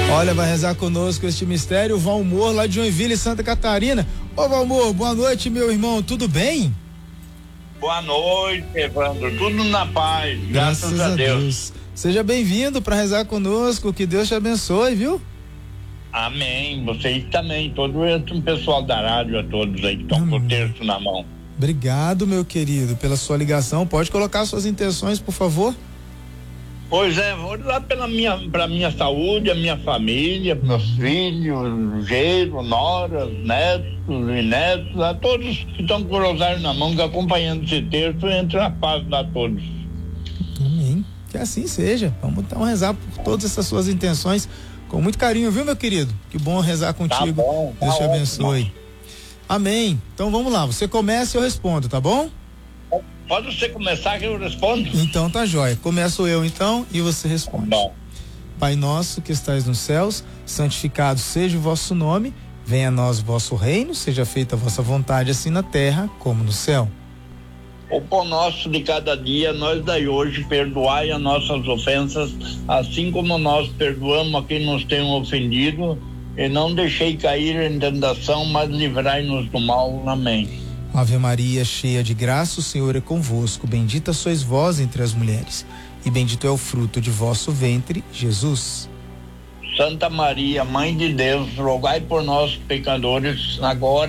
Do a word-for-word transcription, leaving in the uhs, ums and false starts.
Olha, vai rezar conosco este mistério, Valmor, lá de Joinville, Santa Catarina. Ô Valmor, boa noite, meu irmão, tudo bem? Boa noite, Evandro, tudo na paz, graças, graças a, a Deus. Deus. Seja bem-vindo para rezar conosco, que Deus te abençoe, viu? Amém, vocês também, todo o pessoal da rádio, a todos aí que estão com o terço na mão. Obrigado, meu querido, pela sua ligação. Pode colocar suas intenções, por favor? Pois é, vou lá pela minha, pra minha saúde, a minha família, meus filhos, genro, noras, netos e netos, a todos que estão com o rosário na mão, que acompanhando esse terço, entre a paz a todos. Amém. Que assim seja. Vamos então rezar por todas essas suas intenções com muito carinho, viu, meu querido? Que bom rezar contigo. Tá bom, tá Deus te ótimo. abençoe. Amém. Então vamos lá, você começa e eu respondo, tá bom? Pode você começar que eu respondo? Então tá jóia. Começo eu então e você responde. Bom. Pai nosso que estais nos céus, santificado seja o vosso nome, venha a nós o vosso reino, seja feita a vossa vontade assim na terra como no céu. O pão nosso de cada dia, nós dai hoje, perdoai as nossas ofensas, assim como nós perdoamos a quem nos tem ofendido, e não deixei cair em tentação, mas livrai-nos do mal. Amém. Ave Maria, cheia de graça, o Senhor é convosco, bendita sois vós entre as mulheres, e bendito é o fruto de vosso ventre, Jesus. Santa Maria, Mãe de Deus, rogai por nós, pecadores, agora